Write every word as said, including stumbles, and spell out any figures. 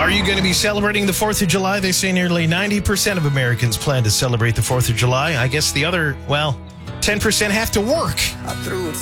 Are you going to be celebrating the fourth of July? They say nearly ninety percent of Americans plan to celebrate the fourth of July. I guess the other, well, ten percent have to work. I threw it